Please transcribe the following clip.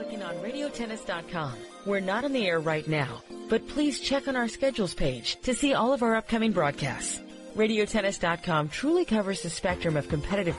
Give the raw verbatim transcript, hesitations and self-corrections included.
clicking on radio tennis dot com. We're not on the air right now, but please check on our schedules page to see all of our upcoming broadcasts. radio tennis dot com truly covers the spectrum of competitive